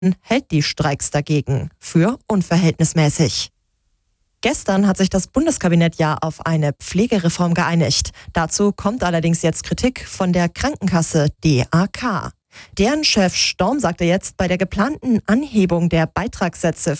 hält die Streiks dagegen für unverhältnismäßig. Gestern hat sich das Bundeskabinett ja auf eine Pflegereform geeinigt. Dazu kommt allerdings jetzt Kritik von der Krankenkasse DAK. Deren Chef Storm sagte jetzt, bei der geplanten Anhebung der Beitragssätze